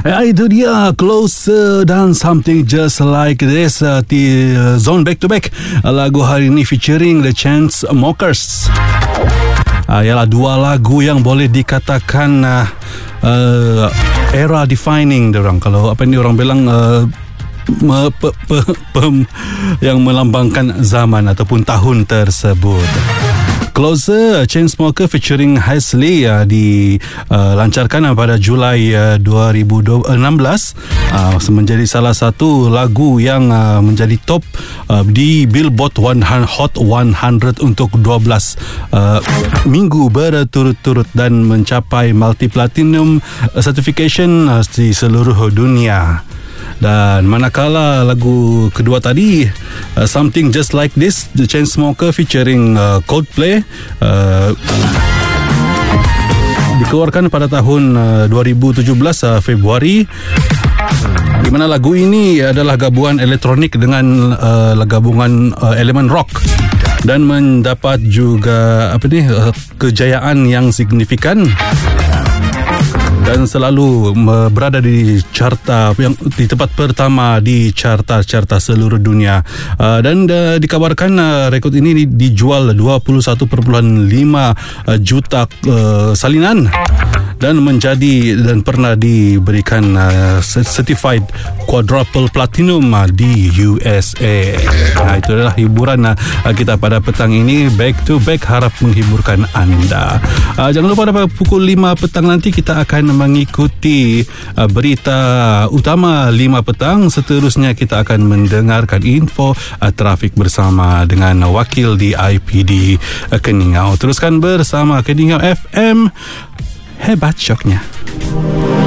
Itu dia Closer dan Something Just Like This di Zone Back to Back. Lagu hari ini featuring The Chainsmokers. Ialah dua lagu yang boleh dikatakan era defining diorang. Kalau apa ni orang bilang yang melambangkan zaman ataupun tahun tersebut. Closer, Chainsmokers featuring Hazley dilancarkan pada Julai 2016 menjadi salah satu lagu yang menjadi top di Billboard Hot 100 untuk 12 minggu berturut-turut dan mencapai multi-platinum certification di seluruh dunia. Dan manakala lagu kedua tadi, Something Just Like This, The Chainsmokers featuring Coldplay, dikeluarkan pada tahun 2017 Februari, di mana lagu ini adalah gabungan elektronik dengan gabungan elemen rock dan mendapat juga kejayaan yang signifikan dan selalu berada di carta yang di tempat pertama di carta seluruh dunia. Dan dikabarkan rekod ini dijual 21.5 juta salinan dan pernah diberikan certified quadruple platinum di USA. Itu adalah hiburan kita pada petang ini. Back to Back harap menghiburkan anda. Jangan lupa pada pukul 5 petang nanti kita akan mengikuti berita utama 5 petang. Seterusnya kita akan mendengarkan info trafik bersama dengan wakil di IPD Keningau. Teruskan bersama Keningau FM. Hebat syoknya.